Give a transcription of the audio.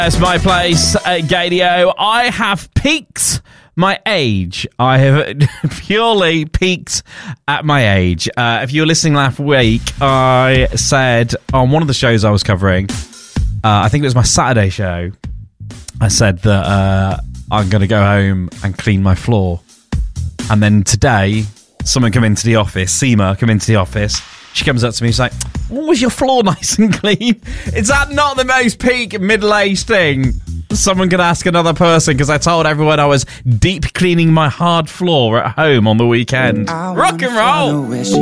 That's my place at Gadio. I have peaked my age. I have purely peaked at my age. If you were listening last week, I said on one of the shows I was covering, I think it was my Saturday show, I said that I'm going to go home and clean my floor. And then today, someone come into the office, Seema come into the office. She comes up to me, she's like, was your floor nice and clean? Is that not the most peak middle-aged thing someone could ask another person? Because I told everyone I was deep cleaning my hard floor at home on the weekend. Rock and roll!